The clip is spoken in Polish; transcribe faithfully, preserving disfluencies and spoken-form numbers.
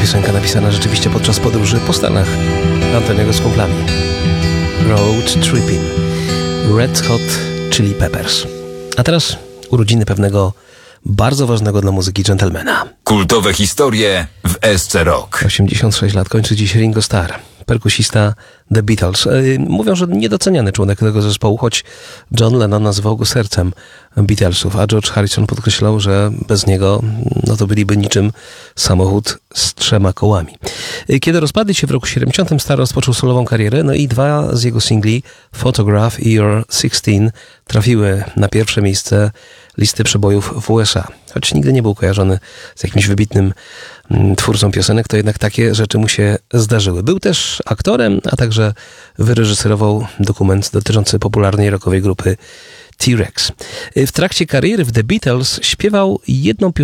piosenka napisana rzeczywiście podczas podróży po Stanach Antoniego z kumplami. Road Tripping, Red Hot Chili Peppers. A teraz urodziny pewnego bardzo ważnego dla muzyki dżentelmena. Kultowe historie w S C Rock. osiemdziesiąt sześć lat kończy dziś Ringo Starr, perkusista The Beatles. Mówią, że niedoceniany członek tego zespołu, choć John Lennon nazywał go sercem Beatlesów, a George Harrison podkreślał, że bez niego no to byliby niczym samochód z trzema kołami. Kiedy rozpadli się w roku siedemdziesiątym, Starr rozpoczął solową karierę, no i dwa z jego singli, Photograph i You're sixteen, trafiły na pierwsze miejsce listy przebojów w U S A. Choć nigdy nie był kojarzony z jakimś wybitnym twórcą piosenek, to jednak takie rzeczy mu się zdarzyły. Był też aktorem, a także wyreżyserował dokument dotyczący popularnej rockowej grupy T-Rex. W trakcie kariery w The Beatles śpiewał jedną piosenkę